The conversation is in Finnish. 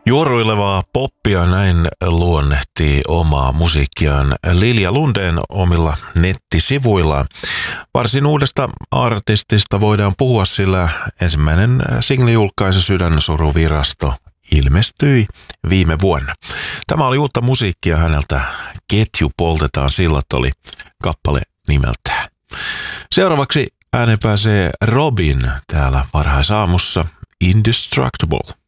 Juoruilevaa poppia näin luonnehtii omaa musiikkiaan Lilja Lundén omilla nettisivuillaan. Varsin uudesta artistista voidaan puhua, sillä ensimmäinen single-julkaisu Sydänsuruvirasto ilmestyi viime vuonna. Tämä oli uutta musiikkia häneltä. Ketju poltetaan sillat oli kappale nimeltään. Seuraavaksi äänen pääsee Robin täällä varhaisaamussa Indestructible.